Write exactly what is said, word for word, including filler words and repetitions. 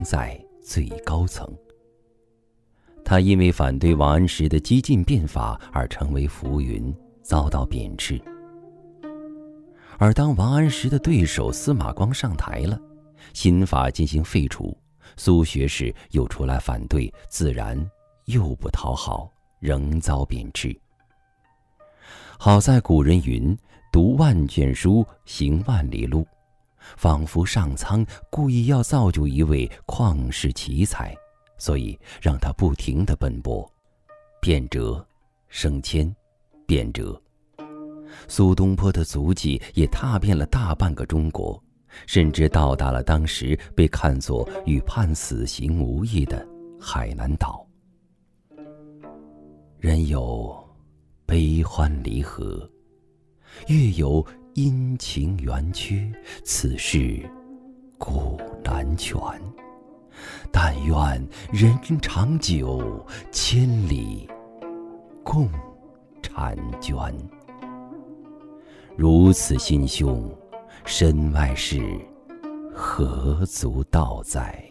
在最高层。他因为反对王安石的激进变法而成为浮云，遭到贬斥。而当王安石的对手司马光上台了，新法进行废除，苏学士又出来反对，自然又不讨好，仍遭贬斥。好在古人云：读万卷书，行万里路，仿佛上苍故意要造就一位旷世奇才，所以让他不停地奔波，变折、升迁、变折。苏东坡的足迹也踏遍了大半个中国，甚至到达了当时被看作与判死刑无异的海南岛。人有悲欢离合，月有阴晴圆缺，此事古难全。但愿人长久，千里共婵娟。如此心胸，身外事何足道哉？